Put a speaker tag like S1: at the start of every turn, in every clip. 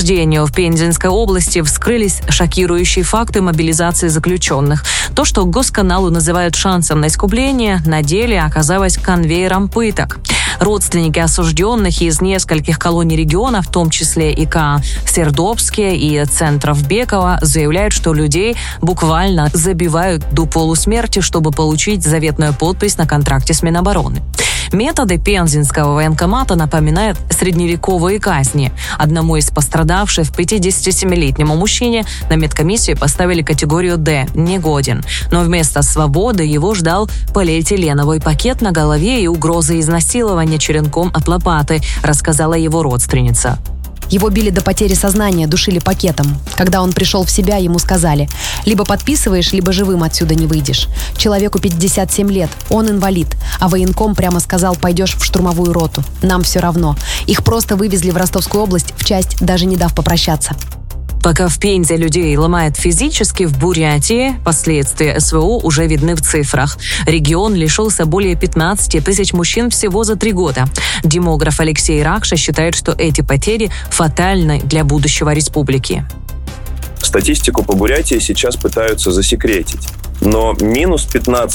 S1: учреждению в Пензенской области вскрылись шокирующие факты мобилизации заключенных. То, что Госканалу называют шансом на искупление, на деле оказалось конвейером пыток. Родственники осужденных из нескольких колоний региона, в том числе и Сердобске и центров Бекова, заявляют, что людей буквально забивают до полусмерти, чтобы получить заветную подпись на контракте с Минобороны. Методы пензенского военкомата напоминают средневековые казни. Одному из пострадавших, 57-летнему мужчине, на медкомиссию поставили категорию «Д» – негоден. Но вместо свободы его ждал полиэтиленовый пакет на голове и угроза изнасилования черенком от лопаты, рассказала его родственница.
S2: Его били до потери сознания, душили пакетом. Когда он пришел в себя, ему сказали: либо подписываешь, либо живым отсюда не выйдешь. Человеку 57 лет, он инвалид, а военком прямо сказал: пойдешь в штурмовую роту. Нам все равно. Их просто вывезли в Ростовскую область, в часть, даже не дав попрощаться.
S1: Пока в Пензе людей ломает физически, в Бурятии последствия СВО уже видны в цифрах. Регион лишился более 15 тысяч мужчин всего за 3 года. Демограф Алексей Ракша считает, что эти потери фатальны для будущего республики.
S3: Статистику по Бурятии сейчас пытаются засекретить. Но минус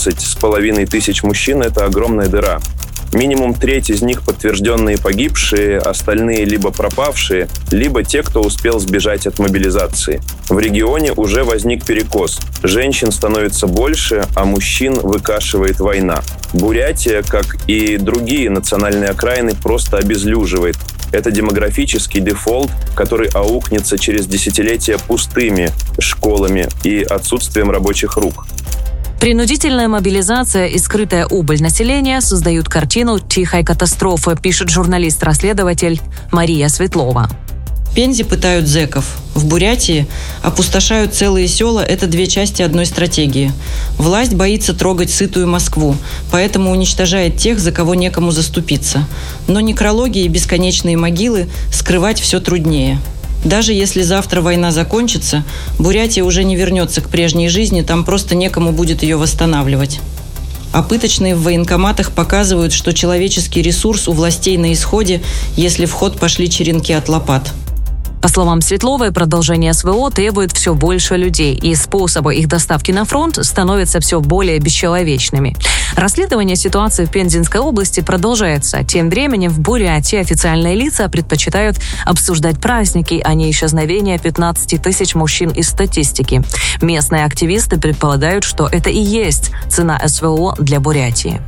S3: 15,5 тысяч мужчин – это огромная дыра. Минимум треть из них подтвержденные погибшие, остальные либо пропавшие, либо те, кто успел сбежать от мобилизации. В регионе уже возник перекос. Женщин становится больше, а мужчин выкашивает война. Бурятия, как и другие национальные окраины, просто обезлюживает. Это демографический дефолт, который аукнется через десятилетия пустыми школами и отсутствием рабочих рук.
S1: Принудительная мобилизация и скрытая убыль населения создают картину тихой катастрофы, пишет журналист-расследователь Мария Светлова.
S4: В Пензе пытают зэков. В Бурятии опустошают целые села. Это 2 части одной стратегии. Власть боится трогать сытую Москву, поэтому уничтожает тех, за кого некому заступиться. Но некрологи и бесконечные могилы скрывать все труднее. Даже если завтра война закончится, Бурятия уже не вернется к прежней жизни, там просто некому будет ее восстанавливать. А пыточные в военкоматах показывают, что человеческий ресурс у властей на исходе, если в ход пошли черенки от лопат.
S1: По словам Светловой, продолжение СВО требует все больше людей, и способы их доставки на фронт становятся все более бесчеловечными. Расследование ситуации в Пензенской области продолжается. Тем временем в Бурятии официальные лица предпочитают обсуждать праздники, а не исчезновение 15 тысяч мужчин из статистики. Местные активисты предполагают, что это и есть цена СВО для Бурятии.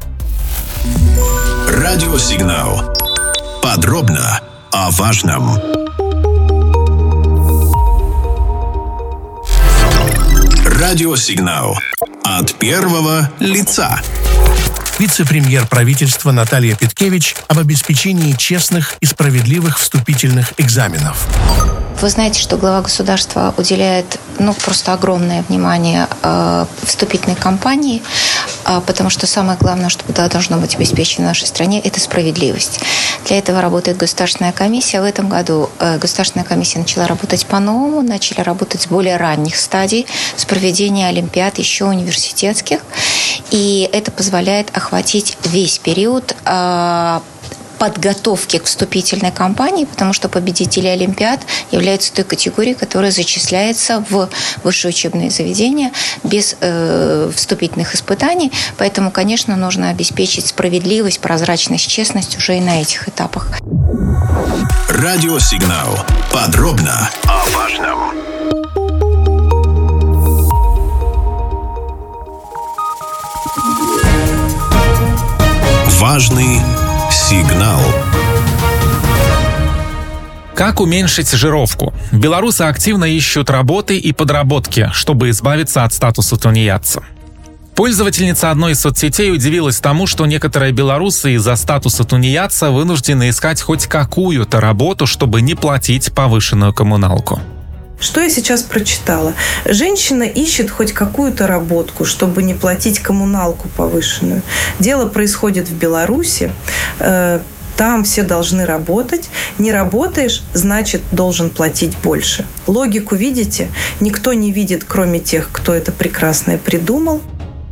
S5: Радиосигнал. Подробно о важном. Радиосигнал. От первого лица.
S6: Вице-премьер правительства Наталья Петкевич об обеспечении честных и справедливых вступительных экзаменов.
S7: Вы знаете, что глава государства уделяет просто огромное внимание вступительной кампании, потому что самое главное, что должно быть обеспечено в нашей стране, это справедливость. Для этого работает Государственная комиссия. В этом году Государственная комиссия начала работать по-новому, начали работать с более ранних стадий, с проведения олимпиад еще университетских. И это позволяет охватить весь период подготовки к вступительной кампании, потому что победители олимпиад являются той категорией, которая зачисляется в высшее учебное заведение без вступительных испытаний. Поэтому, конечно, нужно обеспечить справедливость, прозрачность, честность уже и на этих этапах.
S5: Радиосигнал. Подробно о важном. Важный сигнал.
S8: Как уменьшить жировку? Белорусы активно ищут работы и подработки, чтобы избавиться от статуса тунеядца. Пользовательница одной из соцсетей удивилась тому, что некоторые белорусы из-за статуса тунеядца вынуждены искать хоть какую-то работу, чтобы не платить повышенную коммуналку.
S9: Что я сейчас прочитала? Женщина ищет хоть какую-то работку, чтобы не платить коммуналку повышенную. Дело происходит в Беларуси. Там все должны работать. Не работаешь, значит, должен платить больше. Логику видите? Никто не видит, кроме тех, кто это прекрасное придумал.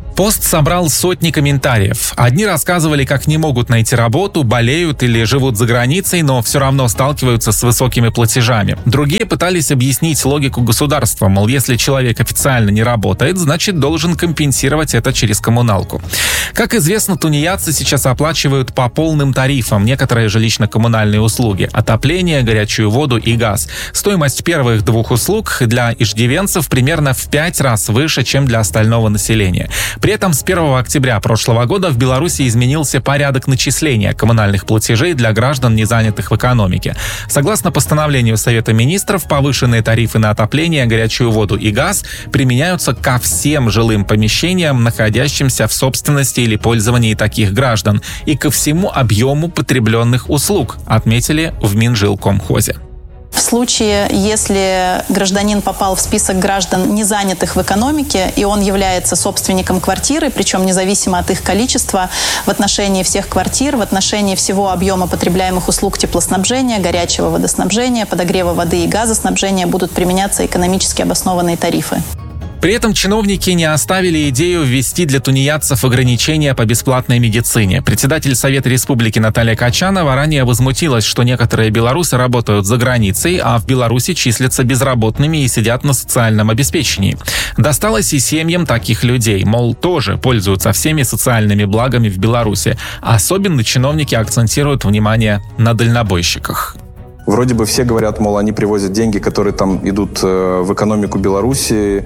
S8: Пост собрал сотни комментариев. Одни рассказывали, как не могут найти работу, болеют или живут за границей, но все равно сталкиваются с высокими платежами. Другие пытались объяснить логику государства, мол, если человек официально не работает, значит, должен компенсировать это через коммуналку. Как известно, тунеядцы сейчас оплачивают по полным тарифам некоторые жилищно-коммунальные услуги – отопление, горячую воду и газ. Стоимость первых двух услуг для иждивенцев примерно в 5 раз выше, чем для остального населения. При этом с 1 октября прошлого года в Беларуси изменился порядок начисления коммунальных платежей для граждан, не занятых в экономике. Согласно постановлению Совета министров, повышенные тарифы на отопление, горячую воду и газ применяются ко всем жилым помещениям, находящимся в собственности или пользовании таких граждан, и ко всему объему потребленных услуг, отметили в Минжилкомхозе.
S10: В случае, если гражданин попал в список граждан, не занятых в экономике, и он является собственником квартиры, причем независимо от их количества, в отношении всех квартир, в отношении всего объема потребляемых услуг теплоснабжения, горячего водоснабжения, подогрева воды и газоснабжения будут применяться экономически обоснованные тарифы.
S8: При этом чиновники не оставили идею ввести для тунеядцев ограничения по бесплатной медицине. Председатель Совета Республики Наталья Качанова ранее возмутилась, что некоторые белорусы работают за границей, а в Беларуси числятся безработными и сидят на социальном обеспечении. Досталось и семьям таких людей, мол, тоже пользуются всеми социальными благами в Беларуси. Особенно чиновники акцентируют внимание на дальнобойщиках.
S11: Вроде бы все говорят, мол, они привозят деньги, которые там идут в экономику Беларуси,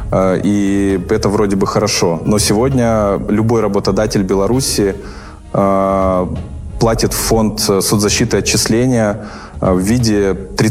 S11: и это вроде бы хорошо. Но сегодня любой работодатель Беларуси платит в фонд соцзащиты отчисления в виде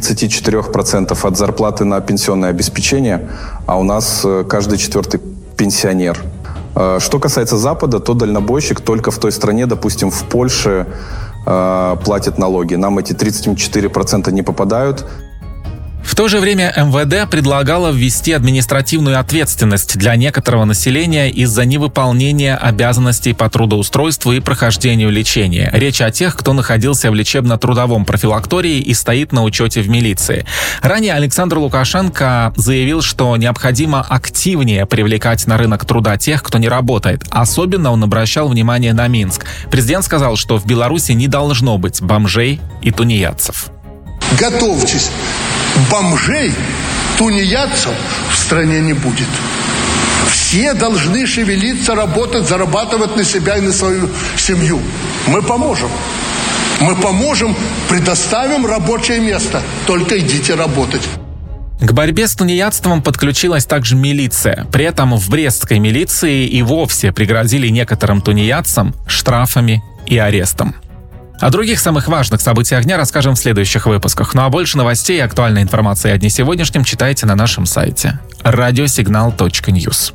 S11: 34% от зарплаты на пенсионное обеспечение, а у нас каждый 4-й пенсионер. Что касается Запада, то дальнобойщик только в той стране, допустим, в Польше, платят налоги. Нам эти 34% не попадают.
S8: В то же время МВД предлагало ввести административную ответственность для некоторого населения из-за невыполнения обязанностей по трудоустройству и прохождению лечения. Речь о тех, кто находился в лечебно-трудовом профилактории и стоит на учете в милиции. Ранее Александр Лукашенко заявил, что необходимо активнее привлекать на рынок труда тех, кто не работает. Особенно он обращал внимание на Минск. Президент сказал, что в Беларуси не должно быть бомжей и тунеядцев.
S12: Готовьтесь. Бомжей, тунеядцев в стране не будет. Все должны шевелиться, работать, зарабатывать на себя и на свою семью. Мы поможем. Мы поможем, предоставим рабочее место. Только идите работать.
S8: К борьбе с тунеядством подключилась также милиция. При этом в брестской милиции и вовсе пригрозили некоторым тунеядцам штрафами и арестом. О других самых важных событиях дня расскажем в следующих выпусках. Ну а больше новостей и актуальной информации о дне сегодняшнем читайте на нашем сайте radiosignal.news.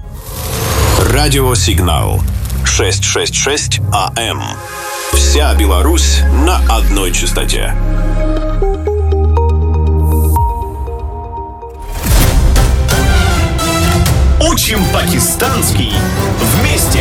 S5: Радиосигнал 666 АМ. Вся Беларусь на одной частоте. Учим пакистанский вместе.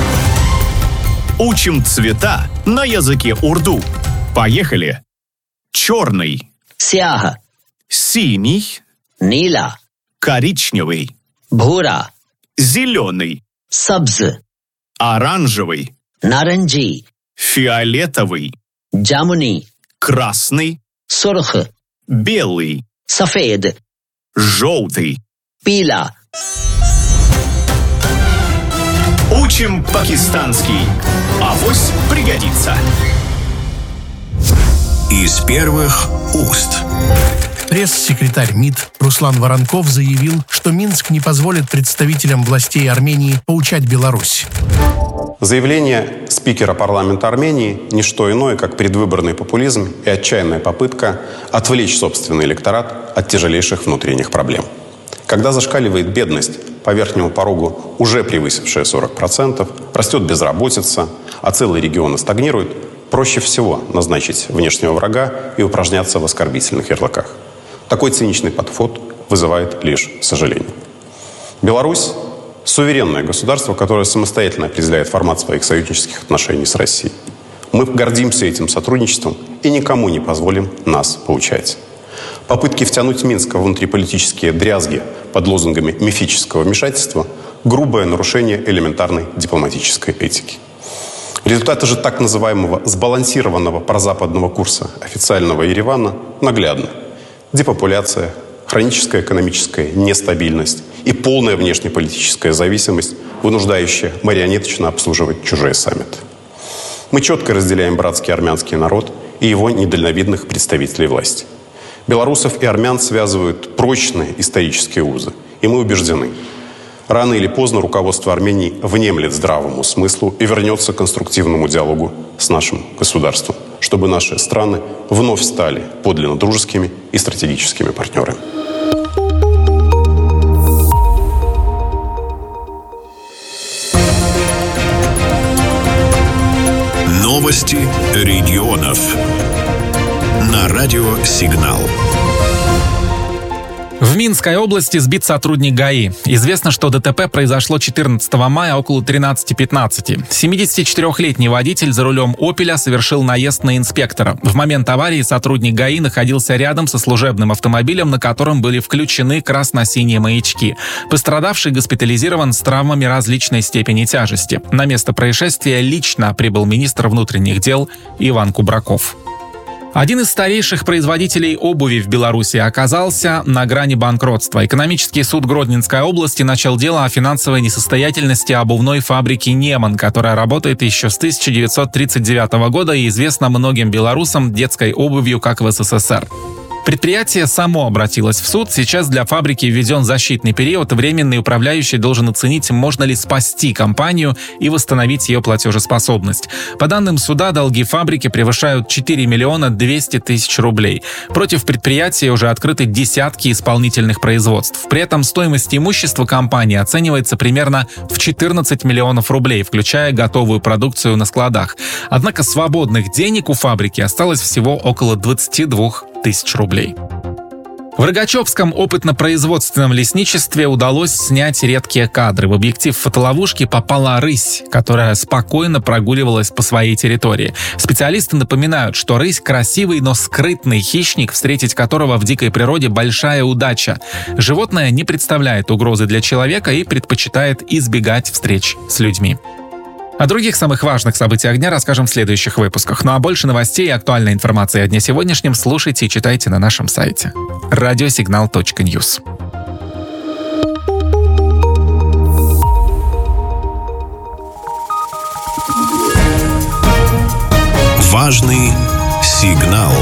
S5: Учим цвета на языке урду. Поехали. Черный.
S13: Сяха.
S5: Синий.
S13: Нила.
S5: Коричневый.
S13: Бхура.
S5: Зеленый.
S13: Сабз.
S5: Оранжевый.
S13: Наранджи.
S5: Фиолетовый.
S13: Джамуни.
S5: Красный.
S13: Сурх.
S5: Белый.
S13: Сафед.
S5: Желтый.
S13: Пила.
S5: Учим пакистанский. Авось пригодится. Из первых уст.
S6: Пресс-секретарь МИД Руслан Воронков заявил, что Минск не позволит представителям властей Армении поучать Беларусь.
S14: Заявление спикера парламента Армении – не что иное, как предвыборный популизм и отчаянная попытка отвлечь собственный электорат от тяжелейших внутренних проблем. Когда зашкаливает бедность, по верхнему порогу уже превысившая 40%, растет безработица, а целые регионы стагнируют, проще всего назначить внешнего врага и упражняться в оскорбительных ярлыках. Такой циничный подход вызывает лишь сожаление. Беларусь – суверенное государство, которое самостоятельно определяет формат своих союзнических отношений с Россией. Мы гордимся этим сотрудничеством и никому не позволим нас поучать. Попытки втянуть Минск в внутриполитические дрязги под лозунгами мифического вмешательства грубое нарушение элементарной дипломатической этики. Результаты же так называемого сбалансированного прозападного курса официального Еревана наглядны. Депопуляция, хроническая экономическая нестабильность и полная внешнеполитическая зависимость, вынуждающая марионеточно обслуживать чужие саммиты. Мы четко разделяем братский армянский народ и его недальновидных представителей власти. Белорусов и армян связывают прочные исторические узы, и мы убеждены, рано или поздно руководство Армении внемлет здравому смыслу и вернется к конструктивному диалогу с нашим государством, чтобы наши страны вновь стали подлинно дружескими и стратегическими партнерами.
S5: Новости регионов. На радио «Сигнал».
S8: В Минской области сбит сотрудник ГАИ. Известно, что ДТП произошло 14 мая около 13:15. 74-летний водитель за рулем «Опеля» совершил наезд на инспектора. В момент аварии сотрудник ГАИ находился рядом со служебным автомобилем, на котором были включены красно-синие маячки. Пострадавший госпитализирован с травмами различной степени тяжести. На место происшествия лично прибыл министр внутренних дел Иван Кубраков. Один из старейших производителей обуви в Беларуси оказался на грани банкротства. Экономический суд Гродненской области начал дело о финансовой несостоятельности обувной фабрики «Неман», которая работает еще с 1939 года и известна многим белорусам детской обувью, как в СССР. Предприятие само обратилось в суд. Сейчас для фабрики введен защитный период. Временный управляющий должен оценить, можно ли спасти компанию и восстановить ее платежеспособность. По данным суда, долги фабрики превышают 4 миллиона 200 тысяч рублей. Против предприятия уже открыты десятки исполнительных производств. При этом стоимость имущества компании оценивается примерно в 14 миллионов рублей, включая готовую продукцию на складах. Однако свободных денег у фабрики осталось всего около 22 тысяч рублей. В Рогачевском опытно-производственном лесничестве удалось снять редкие кадры. В объектив фотоловушки попала рысь, которая спокойно прогуливалась по своей территории. Специалисты напоминают, что рысь — красивый, но скрытный хищник, встретить которого в дикой природе большая удача. Животное не представляет угрозы для человека и предпочитает избегать встреч с людьми. О других самых важных событиях дня расскажем в следующих выпусках. Ну а больше новостей и актуальной информации о дне сегодняшнем слушайте и читайте на нашем сайте radiosignal.news.
S5: Важный сигнал.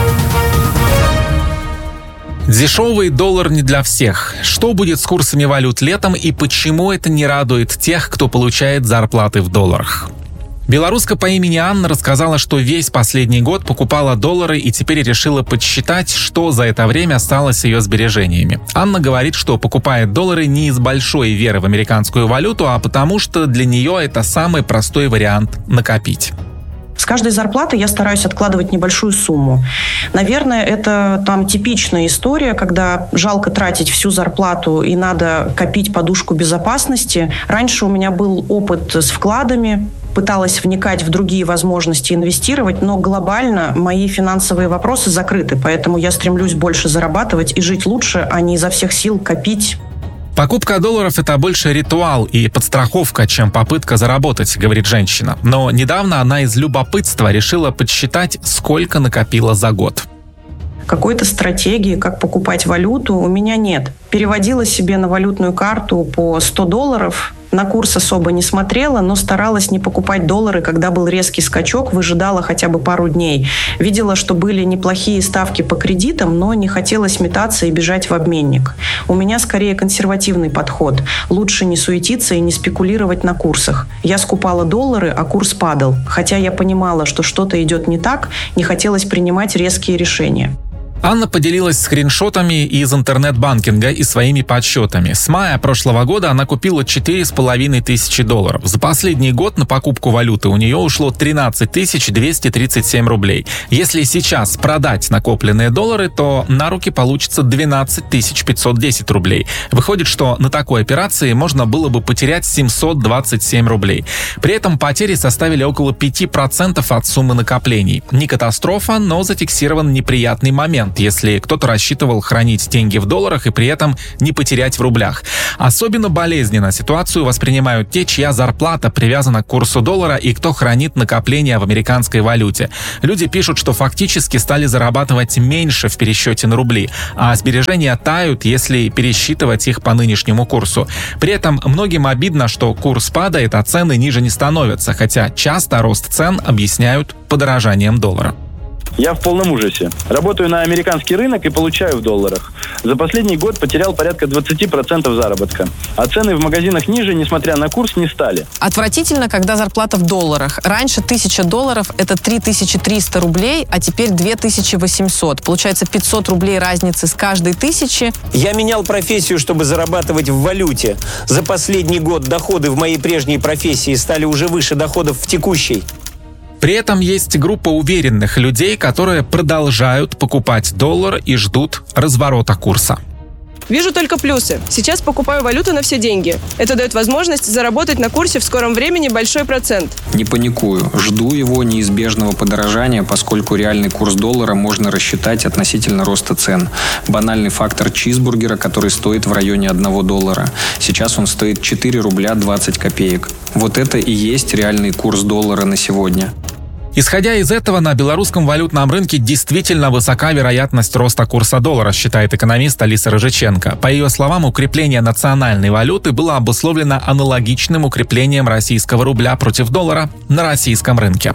S8: Дешевый доллар не для всех. Что будет с курсами валют летом и почему это не радует тех, кто получает зарплаты в долларах? Белоруска по имени Анна рассказала, что весь последний год покупала доллары и теперь решила подсчитать, что за это время осталось с ее сбережениями. Анна говорит, что покупает доллары не из большой веры в американскую валюту, а потому что для нее это самый простой вариант накопить.
S15: С каждой зарплаты я стараюсь откладывать небольшую сумму. Наверное, это там типичная история, когда жалко тратить всю зарплату и надо копить подушку безопасности. Раньше у меня был опыт с вкладами, пыталась вникать в другие возможности инвестировать, но глобально мои финансовые вопросы закрыты, поэтому я стремлюсь больше зарабатывать и жить лучше, а не изо всех сил копить.
S8: Покупка долларов – это больше ритуал и подстраховка, чем попытка заработать, говорит женщина. Но недавно она из любопытства решила подсчитать, сколько накопила за год.
S15: Какой-то стратегии, как покупать валюту, у меня нет. Переводила себе на валютную карту по $100. На курс особо не смотрела, но старалась не покупать доллары, когда был резкий скачок, выжидала хотя бы пару дней. Видела, что были неплохие ставки по кредитам, но не хотелось метаться и бежать в обменник. У меня скорее консервативный подход. Лучше не суетиться и не спекулировать на курсах. Я скупала доллары, а курс падал. Хотя я понимала, что что-то идет не так, не хотелось принимать резкие решения.
S8: Анна поделилась скриншотами из интернет-банкинга и своими подсчетами. С мая прошлого года она купила $4500. За последний год на покупку валюты у нее ушло 13 237 рублей. Если сейчас продать накопленные доллары, то на руки получится 12 510 рублей. Выходит, что на такой операции можно было бы потерять 727 рублей. При этом потери составили около 5% от суммы накоплений. Не катастрофа, но зафиксирован неприятный момент. вариант, если кто-то рассчитывал хранить деньги в долларах и при этом не потерять в рублях. Особенно болезненно ситуацию воспринимают те, чья зарплата привязана к курсу доллара и кто хранит накопления в американской валюте. Люди пишут, что фактически стали зарабатывать меньше в пересчете на рубли, а сбережения тают, если пересчитывать их по нынешнему курсу. При этом многим обидно, что курс падает, а цены ниже не становятся, хотя часто рост цен объясняют подорожанием доллара.
S16: Я в полном ужасе. Работаю на американский рынок и получаю в долларах. За последний год потерял порядка 20% заработка. А цены в магазинах ниже, несмотря на курс, не стали.
S17: Отвратительно, когда зарплата в долларах. Раньше $1000 – это 3300 рублей, а теперь 2800. Получается 500 рублей разницы с каждой 1000.
S18: Я менял профессию, чтобы зарабатывать в валюте. За последний год доходы в моей прежней профессии стали уже выше доходов в текущей.
S8: При этом есть группа уверенных людей, которые продолжают покупать доллар и ждут разворота курса.
S19: Вижу только плюсы. Сейчас покупаю валюту на все деньги. Это дает возможность заработать на курсе в скором времени большой процент.
S20: Не паникую. Жду его неизбежного подорожания, поскольку реальный курс доллара можно рассчитать относительно роста цен. Банальный фактор чизбургера, который стоит в районе $1. Сейчас он стоит 4 рубля 20 копеек. Вот это и есть реальный курс доллара на сегодня.
S8: Исходя из этого, на белорусском валютном рынке действительно высока вероятность роста курса доллара, считает экономист Алиса Рыжиченко. По ее словам, укрепление национальной валюты было обусловлено аналогичным укреплением российского рубля против доллара на российском рынке.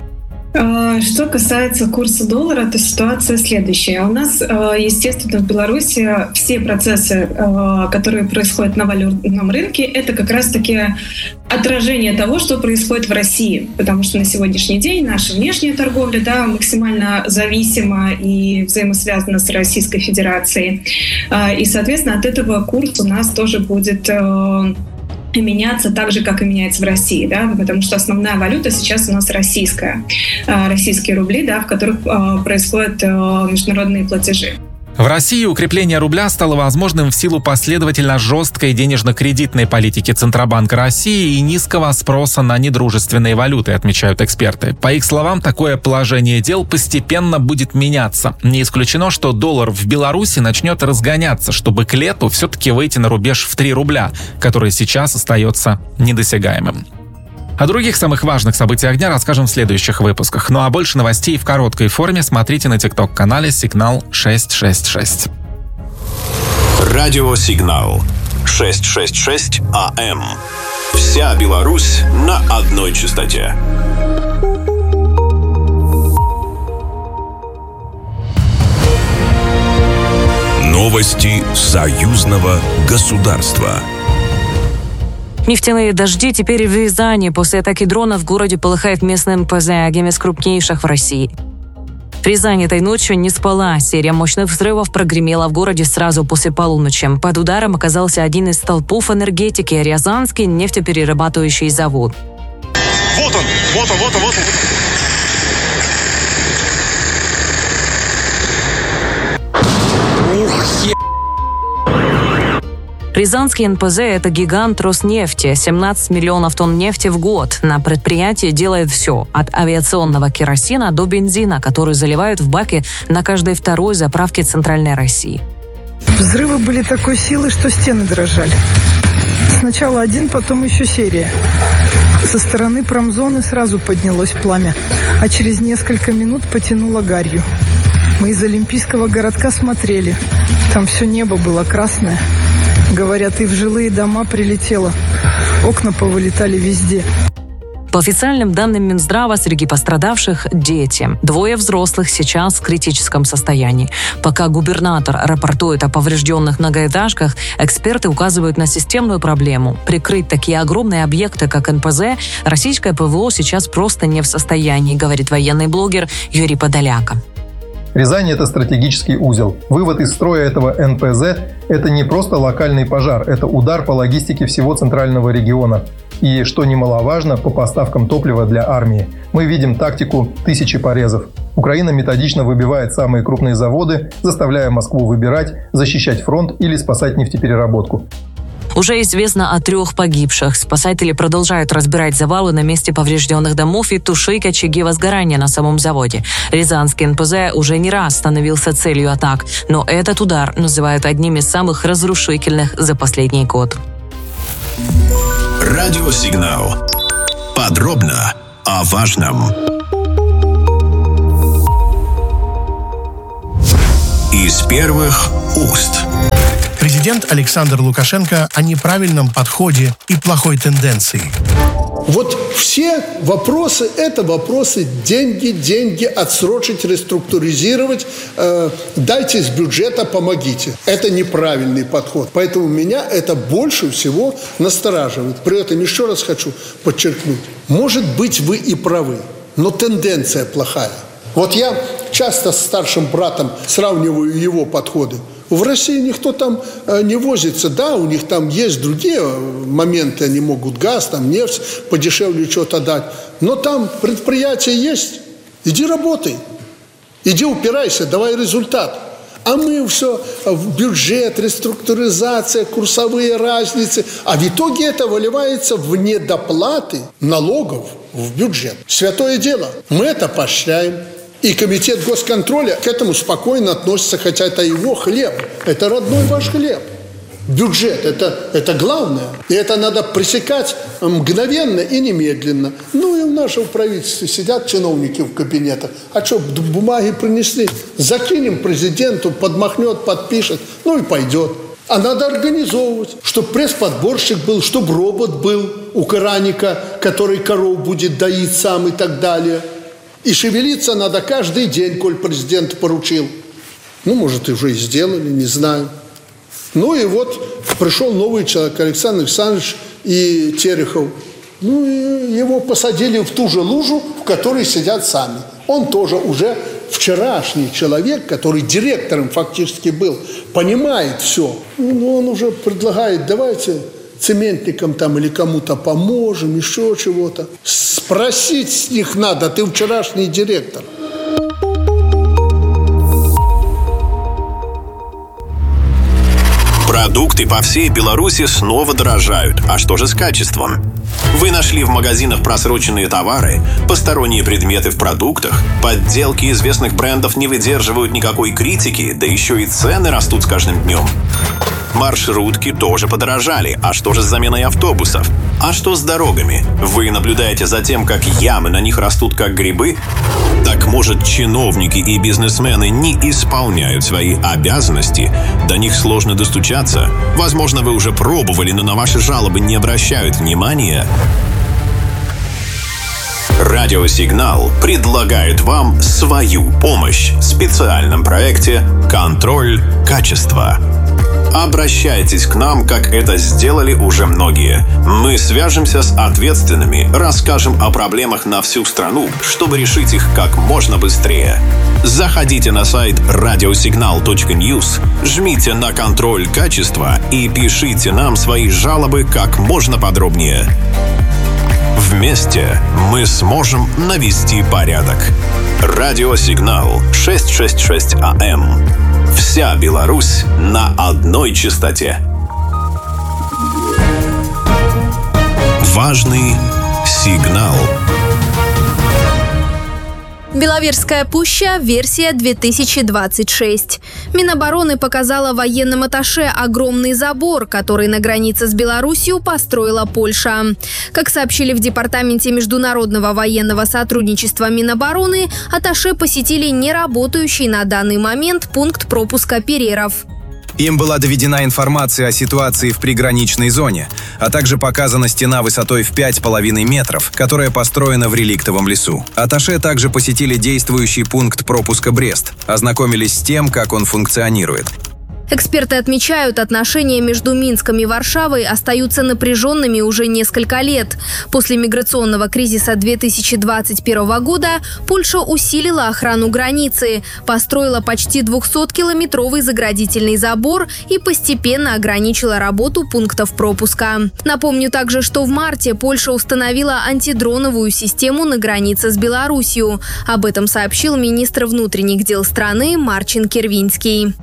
S21: Что касается курса доллара, то ситуация следующая. У нас, естественно, в Беларуси все процессы, которые происходят на валютном рынке, это как раз-таки отражение того, что происходит в России. Потому что на сегодняшний день наша внешняя торговля, да, максимально зависима и взаимосвязана с Российской Федерацией. И, соответственно, от этого курс у нас тоже будет меняться так же, как и меняется в России, да, потому что основная валюта сейчас у нас российская, российские рубли, да, в которых происходят международные платежи.
S8: В России укрепление рубля стало возможным в силу последовательно жесткой денежно-кредитной политики Центробанка России и низкого спроса на недружественные валюты, отмечают эксперты. По их словам, такое положение дел постепенно будет меняться. Не исключено, что доллар в Беларуси начнет разгоняться, чтобы к лету все-таки выйти на рубеж в 3 рубля, который сейчас остается недосягаемым. О других самых важных событиях дня расскажем в следующих выпусках. Ну а больше новостей в короткой форме смотрите на ТикТок-канале «Сигнал 666».
S5: Радио «Сигнал» 666 АМ. Вся Беларусь на одной частоте. Новости союзного государства.
S1: Нефтяные дожди теперь и в Рязани. После атаки дрона в городе полыхает местный НПЗ, одним из крупнейших в России. Рязань этой ночью не спала. Серия мощных взрывов прогремела в городе сразу после полуночи. Под ударом оказался один из столпов энергетики – Рязанский нефтеперерабатывающий завод.
S22: Вот он.
S1: Рязанский НПЗ – это гигант Роснефти. 17 миллионов тонн нефти в год. На предприятии делает все – от авиационного керосина до бензина, который заливают в баки на каждой второй заправке Центральной России.
S23: Взрывы были такой силы, что стены дрожали. Сначала один, потом еще серия. Со стороны промзоны сразу поднялось пламя, а через несколько минут потянуло гарью. Мы из Олимпийского городка смотрели. Там все небо было красное. Говорят, и в жилые дома прилетело. Окна повылетали везде.
S1: По официальным данным Минздрава, среди пострадавших – дети. 2 взрослых сейчас в критическом состоянии. Пока губернатор рапортует о поврежденных многоэтажках, эксперты указывают на системную проблему. Прикрыть такие огромные объекты, как НПЗ, российское ПВО сейчас просто не в состоянии, говорит военный блогер Юрий Подоляка.
S24: Рязань – это стратегический узел. Вывод из строя этого НПЗ – это не просто локальный пожар, это удар по логистике всего центрального региона. И, что немаловажно, по поставкам топлива для армии. Мы видим тактику тысячи порезов. Украина методично выбивает самые крупные заводы, заставляя Москву выбирать, защищать фронт или спасать нефтепереработку.
S1: Уже известно о 3 погибших. Спасатели продолжают разбирать завалы на месте поврежденных домов и тушить очаги возгорания на самом заводе. Рязанский НПЗ уже не раз становился целью атак, но этот удар называют одним из самых разрушительных за последний год.
S5: Радиосигнал. Подробно о важном. Из первых уст.
S6: Президент Александр Лукашенко о неправильном подходе и плохой тенденции.
S12: Вот все вопросы – это вопросы деньги, отсрочить, реструктуризировать, дайте из бюджета, помогите. Это неправильный подход. Поэтому меня это больше всего настораживает. При этом еще раз хочу подчеркнуть. Может быть, вы и правы, но тенденция плохая. Вот я часто с старшим братом сравниваю его подходы. В России никто там не возится. Да, у них там есть другие моменты, они могут газ, там нефть подешевле что-то дать. Но там предприятие есть. Иди работай. Иди упирайся, давай результат. А мы все в бюджет, реструктуризация, курсовые разницы. А в итоге это выливается в недоплаты налогов в бюджет. Святое дело. Мы это поощряем. И комитет госконтроля к этому спокойно относится, хотя это его хлеб. Это родной ваш хлеб. Бюджет – это главное. И это надо пресекать мгновенно и немедленно. Ну и в нашем правительстве сидят чиновники в кабинетах. А что, бумаги принесли? Закинем президенту, подмахнет, подпишет, ну и пойдет. А надо организовывать, чтобы пресс-подборщик был, чтобы робот был у коранника, который коров будет доить сам и так далее. И шевелиться надо каждый день, коль президент поручил. Ну, может, и уже и сделали, не знаю. Ну, и вот пришел новый человек, Александр Александрович и Терехов. Ну, и его посадили в ту же лужу, в которой сидят сами. Он тоже уже вчерашний человек, который директором фактически был, понимает все. Ну, он уже предлагает, давайте цементникам там или кому-то поможем, еще чего-то. Спросить с них надо, ты вчерашний директор.
S5: Продукты по всей Беларуси снова дорожают. А что же с качеством? Вы нашли в магазинах просроченные товары, посторонние предметы в продуктах, подделки известных брендов не выдерживают никакой критики, да еще и цены растут с каждым днем. Маршрутки тоже подорожали. А что же с заменой автобусов? А что с дорогами? Вы наблюдаете за тем, как ямы на них растут как грибы? Так может, чиновники и бизнесмены не исполняют свои обязанности? До них сложно достучаться? Возможно, вы уже пробовали, но на ваши жалобы не обращают внимания? Радиосигнал предлагает вам свою помощь в специальном проекте «Контроль качества». Обращайтесь к нам, как это сделали уже многие. Мы свяжемся с ответственными, расскажем о проблемах на всю страну, чтобы решить их как можно быстрее. Заходите на сайт radiosignal.news, жмите на контроль качества и пишите нам свои жалобы как можно подробнее. Вместе мы сможем навести порядок. Радиосигнал 666 АМ. Вся Беларусь на одной частоте. Важный сигнал.
S2: Беловежская пуща, версия 2026. Минобороны показала военным атташе огромный забор, который на границе с Беларусью построила Польша. Как сообщили в Департаменте международного военного сотрудничества Минобороны, атташе посетили неработающий на данный момент пункт пропуска Переров.
S3: Им была доведена информация о ситуации в приграничной зоне, а также показана стена высотой в 5,5 метров, которая построена в реликтовом лесу. Атташе также посетили действующий пункт пропуска Брест, ознакомились с тем, как он функционирует.
S2: Эксперты отмечают, отношения между Минском и Варшавой остаются напряженными уже несколько лет. После миграционного кризиса 2021 года Польша усилила охрану границы, построила почти 200-километровый заградительный забор и постепенно ограничила работу пунктов пропуска. Напомню также, что в марте Польша установила антидроновую систему на границе с Беларусью. Об этом сообщил министр внутренних дел страны Марчин Кирвинский.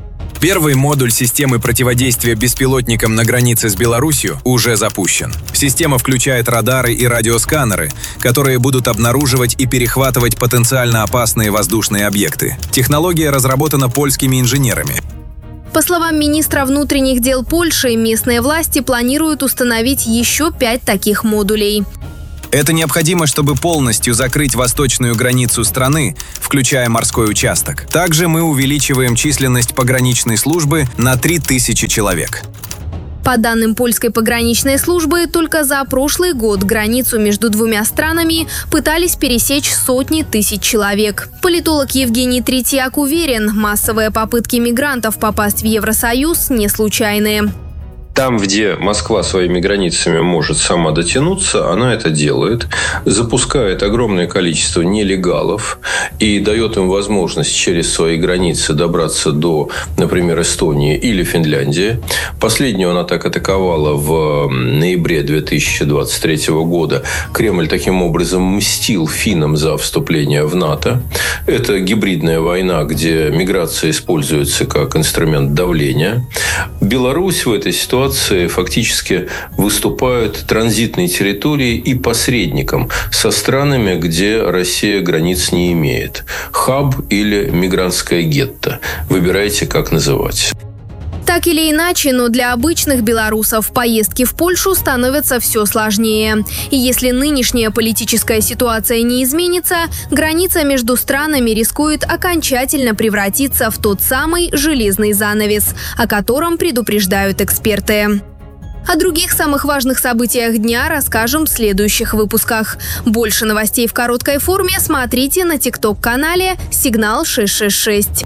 S3: Первый модуль системы противодействия беспилотникам на границе с Беларусью уже запущен. Система включает радары и радиосканеры, которые будут обнаруживать и перехватывать потенциально опасные воздушные объекты. Технология разработана польскими инженерами.
S2: По словам министра внутренних дел Польши, местные власти планируют установить еще 5 таких модулей.
S3: Это необходимо, чтобы полностью закрыть восточную границу страны, включая морской участок. Также мы увеличиваем численность пограничной службы на 3000 человек.
S2: По данным польской пограничной службы, только за прошлый год границу между двумя странами пытались пересечь сотни тысяч человек. Политолог Евгений Третьяк уверен, массовые попытки мигрантов попасть в Евросоюз не случайные.
S4: Там, где Москва своими границами может сама дотянуться, она это делает, запускает огромное количество нелегалов и дает им возможность через свои границы добраться до, например, Эстонии или Финляндии. Последнюю она так атаковала в ноябре 2023 года. Кремль таким образом мстил финнам за вступление в НАТО. Это гибридная война, где миграция используется как инструмент давления. Беларусь в этой ситуации фактически выступают транзитной территорией и посредником со странами, где Россия границ не имеет. Хаб или мигрантское гетто. Выбирайте, как называть.
S2: Так или иначе, но для обычных белорусов поездки в Польшу становятся все сложнее. И если нынешняя политическая ситуация не изменится, граница между странами рискует окончательно превратиться в тот самый железный занавес, о котором предупреждают эксперты. О других самых важных событиях дня расскажем в следующих выпусках. Больше новостей в короткой форме смотрите на TikTok-канале «Сигнал 666».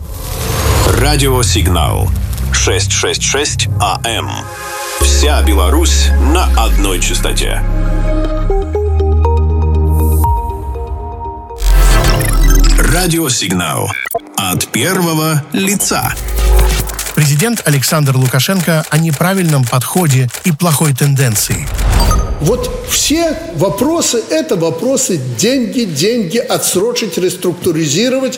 S5: Радио «Сигнал». 666 АМ. Вся Беларусь на одной частоте. Радиосигнал. От первого лица.
S6: Президент Александр Лукашенко о неправильном подходе и плохой тенденции.
S12: Вот все вопросы – это вопросы деньги, отсрочить, реструктуризировать,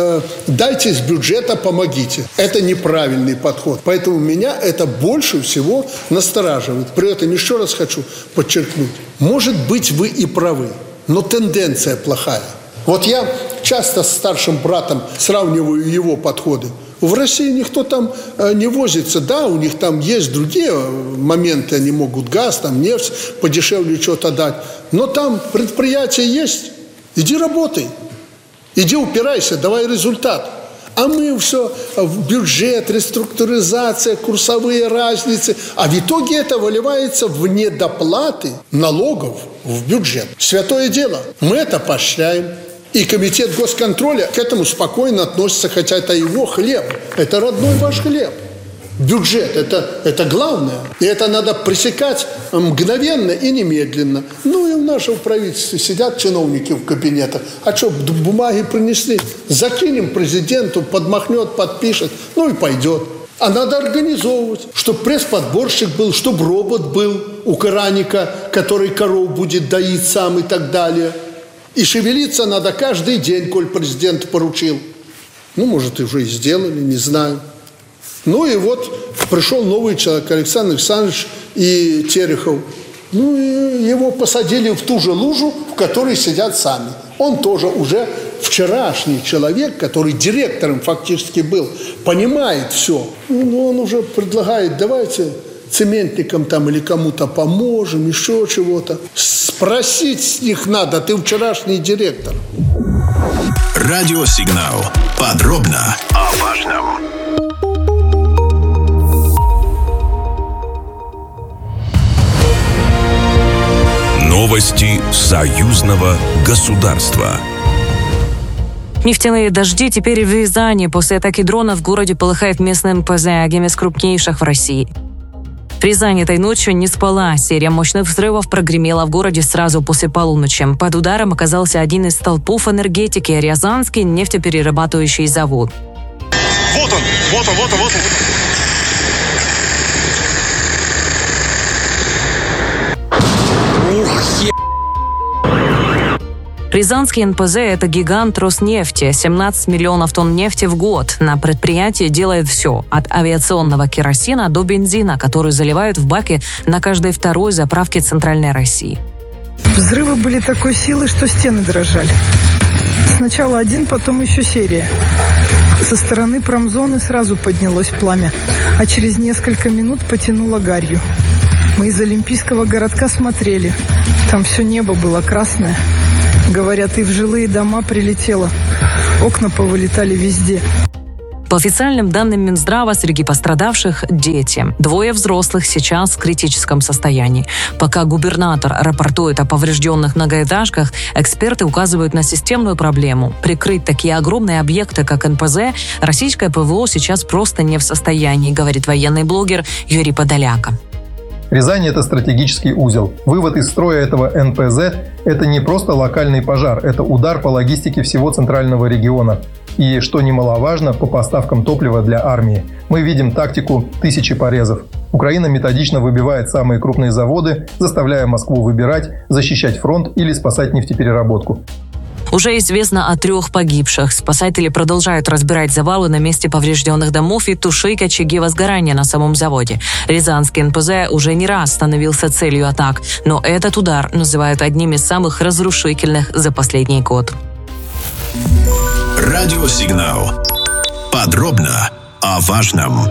S12: дайте из бюджета, помогите. Это неправильный подход. Поэтому меня это больше всего настораживает. При этом еще раз хочу подчеркнуть. Может быть, вы и правы, но тенденция плохая. Вот я часто с старшим братом сравниваю его подходы. В России никто там не возится. Да, у них там есть другие моменты. Они могут газ, там нефть подешевле что-то дать. Но там предприятие есть. Иди работай. Иди упирайся, давай результат. А мы все в бюджет, реструктуризация, курсовые разницы. А в итоге это выливается в недоплаты налогов в бюджет. Святое дело. Мы это поощряем. И комитет госконтроля к этому спокойно относится, хотя это его хлеб. Это родной ваш хлеб. Бюджет – это главное. И это надо пресекать мгновенно и немедленно. Ну и в нашем правительстве сидят чиновники в кабинетах. А что, бумаги принесли? Закинем президенту, подмахнет, подпишет. Ну и пойдет. А надо организовывать, чтобы пресс-подборщик был, чтобы робот был у коранника, который коров будет доить сам и так далее. И шевелиться надо каждый день, коль президент поручил. Ну, может, и уже и сделали, не знаю. Ну, и вот пришел новый человек, Александр Александрович и Терехов. Ну, и его посадили в ту же лужу, в которой сидят сами. Он тоже уже вчерашний человек, который директором фактически был, понимает все. Ну, он уже предлагает, давайте цементникам там или кому-то поможем, еще чего-то. Спросить с них надо, ты вчерашний директор.
S5: Радиосигнал. Подробно о важном.
S7: Новости союзного государства.
S1: Нефтяные дожди теперь в Рязани. После атаки дрона в городе полыхает местный НПЗ, одним из крупнейших в России. Рязань этой ночью не спала. Серия мощных взрывов прогремела в городе сразу после полуночи. Под ударом оказался один из столпов энергетики – Рязанский нефтеперерабатывающий завод.
S9: Вот он.
S1: Рязанский НПЗ – это гигант Роснефти, 17 миллионов тонн нефти в год. На предприятии делает все, от авиационного керосина до бензина, который заливают в баки на каждой второй заправке Центральной России.
S23: Взрывы были такой силы, что стены дрожали. Сначала один, потом еще серия. Со стороны промзоны сразу поднялось пламя, а через несколько минут потянуло гарью. Мы из Олимпийского городка смотрели. Там все небо было красное. Говорят, и в жилые дома прилетело. Окна повылетали везде.
S1: По официальным данным Минздрава, среди пострадавших – дети. 2 взрослых сейчас в критическом состоянии. Пока губернатор рапортует о поврежденных многоэтажках, эксперты указывают на системную проблему. Прикрыть такие огромные объекты, как НПЗ, российское ПВО сейчас просто не в состоянии, говорит военный блогер Юрий Подоляка.
S24: Рязань – это стратегический узел. Вывод из строя этого НПЗ – это не просто локальный пожар, это удар по логистике всего центрального региона. И, что немаловажно, по поставкам топлива для армии. Мы видим тактику тысячи порезов. Украина методично выбивает самые крупные заводы, заставляя Москву выбирать, защищать фронт или спасать нефтепереработку.
S1: Уже известно о 3 погибших. Спасатели продолжают разбирать завалы на месте поврежденных домов и тушить очаги возгорания на самом заводе. Рязанский НПЗ уже не раз становился целью атак, но этот удар называют одним из самых разрушительных за последний год.
S5: Радиосигнал. Подробно о важном.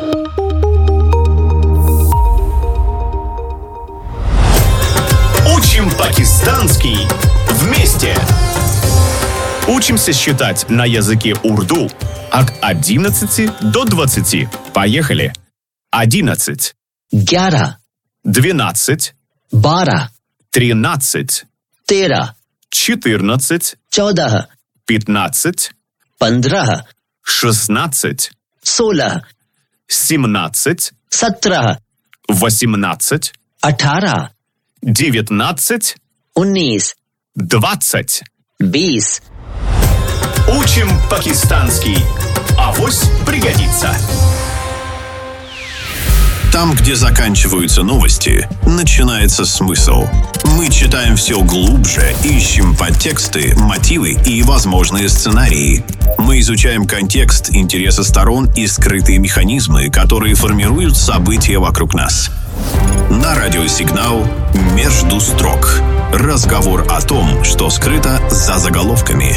S9: Учим пакистанский вместе. Учимся считать на языке урду от 11 до 20. Поехали. 11.
S13: 11.
S5: 12.
S13: 12.
S5: 13.
S13: 13.
S5: 14.
S13: 14.
S5: 15.
S13: 15.
S5: 16.
S13: 16.
S5: 17.
S13: 17.
S5: 18.
S13: 18.
S5: 19.
S13: 19.
S5: 20.
S13: 20.
S9: Учим пакистанский. Авось пригодится.
S5: Там, где заканчиваются новости, начинается смысл. Мы читаем все глубже, ищем подтексты, мотивы и возможные сценарии. Мы изучаем контекст, интересы сторон и скрытые механизмы, которые формируют события вокруг нас. На радиосигнал «Между строк». Разговор о том, что скрыто за заголовками.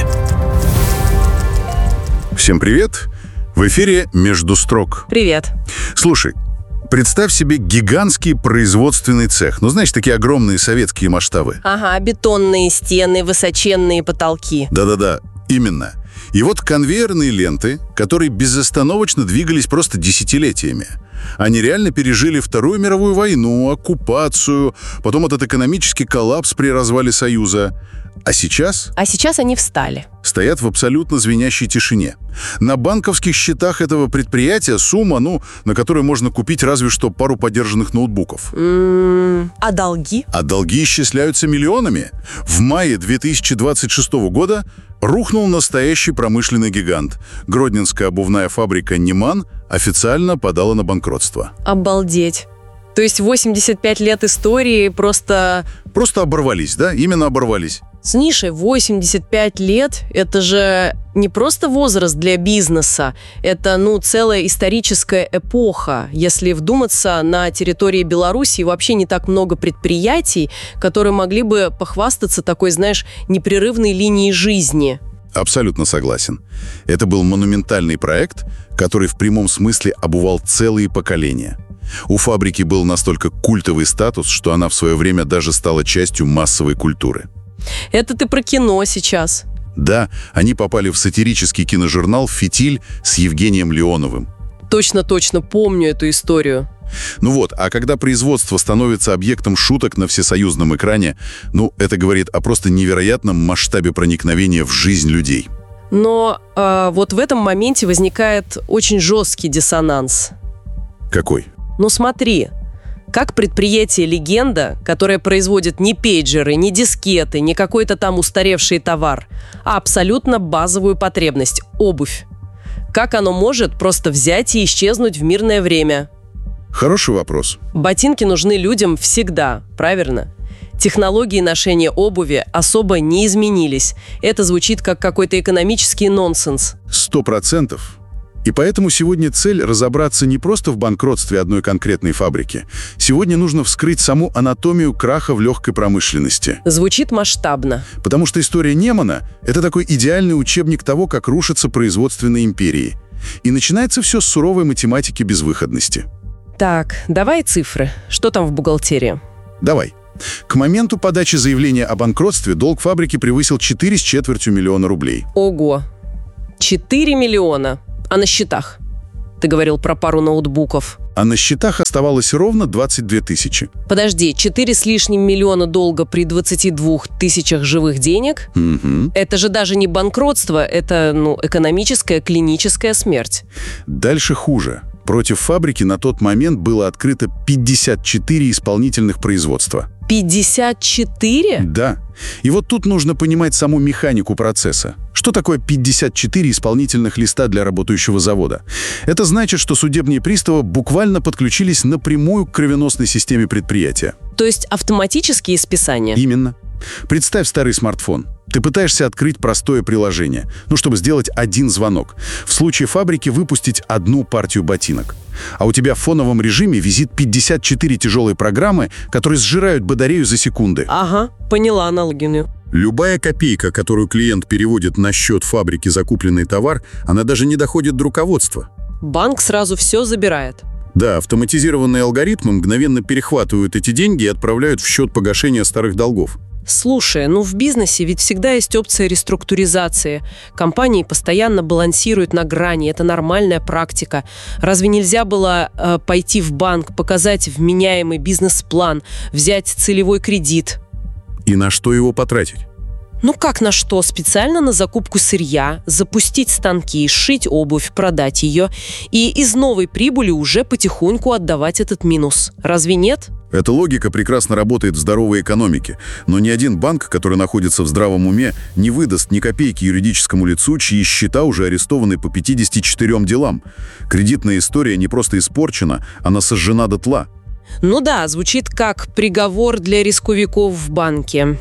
S10: Всем привет! В эфире «Между строк».
S19: Привет.
S10: Слушай, представь себе гигантский производственный цех. Ну, знаешь, такие огромные советские масштабы.
S19: Ага, бетонные стены, высоченные потолки.
S10: Да-да-да, именно. И вот конвейерные ленты, которые безостановочно двигались просто десятилетиями. Они реально пережили Вторую мировую войну, оккупацию, потом этот экономический коллапс при развале Союза. А сейчас?
S19: А сейчас они встали.
S10: Стоят в абсолютно звенящей тишине. На банковских счетах этого предприятия сумма, на которую можно купить разве что пару подержанных ноутбуков.
S19: А долги?
S10: А долги исчисляются миллионами. В мае 2026 года рухнул настоящий промышленный гигант. Гродненская обувная фабрика «Неман» официально подала на банкротство.
S19: Обалдеть. То есть 85 лет истории просто...
S10: Просто оборвались, да? Именно оборвались.
S19: Слушай, 85 лет – это же не просто возраст для бизнеса, это, целая историческая эпоха. Если вдуматься, на территории Беларуси вообще не так много предприятий, которые могли бы похвастаться такой, непрерывной линией жизни.
S10: Абсолютно согласен. Это был монументальный проект, который в прямом смысле обувал целые поколения. У фабрики был настолько культовый статус, что она в свое время даже стала частью массовой культуры.
S19: Это ты про кино сейчас.
S10: Да, они попали в сатирический киножурнал «Фитиль» с Евгением Леоновым.
S19: Точно, помню эту историю.
S10: А когда производство становится объектом шуток на всесоюзном экране, это говорит о просто невероятном масштабе проникновения в жизнь людей.
S19: Но вот в этом моменте возникает очень жесткий диссонанс.
S10: Какой?
S19: Смотри, как предприятие «Легенда», которое производит не пейджеры, не дискеты, не какой-то там устаревший товар, а абсолютно базовую потребность – обувь. Как оно может просто взять и исчезнуть в мирное время?
S10: Хороший вопрос.
S19: Ботинки нужны людям всегда, правильно? Технологии ношения обуви особо не изменились. Это звучит как какой-то экономический нонсенс.
S10: 100%. И поэтому сегодня цель разобраться не просто в банкротстве одной конкретной фабрики. Сегодня нужно вскрыть саму анатомию краха в легкой промышленности.
S19: Звучит масштабно.
S10: Потому что история Немана – это такой идеальный учебник того, как рушатся производственные империи. И начинается все с суровой математики безвыходности.
S19: Так, давай цифры. Что там в бухгалтерии?
S10: Давай. К моменту подачи заявления о банкротстве долг фабрики превысил 4,25 миллиона рублей.
S19: Ого! 4 миллиона! А на счетах? Ты говорил про пару ноутбуков.
S10: А на счетах оставалось ровно 22 тысячи.
S19: Подожди, 4 с лишним миллиона долга при 22 тысячах живых денег?
S10: Угу.
S19: Это же даже не банкротство, это, экономическая клиническая смерть.
S10: Дальше хуже. Против фабрики на тот момент было открыто 54 исполнительных производства.
S19: 54?
S10: Да. И вот тут нужно понимать саму механику процесса. Что такое 54 исполнительных листа для работающего завода? Это значит, что судебные приставы буквально подключились напрямую к кровеносной системе предприятия.
S19: То есть автоматические списания?
S10: Именно. Представь старый смартфон. Ты пытаешься открыть простое приложение, чтобы сделать один звонок. В случае фабрики выпустить одну партию ботинок. А у тебя в фоновом режиме висит 54 тяжелые программы, которые сжирают батарею за секунды.
S19: Ага, поняла аналогию.
S10: Любая копейка, которую клиент переводит на счет фабрики за купленный товар, она даже не доходит до руководства.
S19: Банк сразу все забирает.
S10: Да, автоматизированные алгоритмы мгновенно перехватывают эти деньги и отправляют в счет погашения старых долгов.
S19: Слушай, в бизнесе ведь всегда есть опция реструктуризации. Компании постоянно балансируют на грани, это нормальная практика. Разве нельзя было пойти в банк, показать вменяемый бизнес-план, взять целевой кредит?
S10: И на что его потратить?
S19: Как на что? Специально на закупку сырья, запустить станки, сшить обувь, продать ее и из новой прибыли уже потихоньку отдавать этот минус. Разве нет?
S10: Эта логика прекрасно работает в здоровой экономике, но ни один банк, который находится в здравом уме, не выдаст ни копейки юридическому лицу, чьи счета уже арестованы по 54 делам. Кредитная история не просто испорчена, она сожжена дотла.
S19: Да, звучит как приговор для рисковиков в банке.